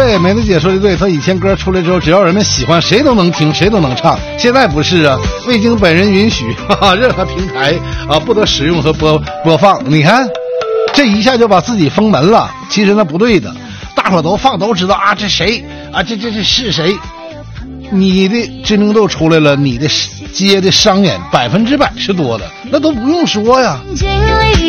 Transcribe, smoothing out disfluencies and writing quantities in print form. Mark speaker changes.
Speaker 1: 对，梅子姐说的对，他以前歌出来之后，只要人们喜欢，谁都能听，谁都能唱。现在不是啊，未经本人允许，任何平台不得使用和播放。你看，这一下就把自己封门了。其实那不对的，大伙都放都知道啊，这谁啊？这是谁？你的知名度出来了，你的接的商演100%是多的，那都不用说呀。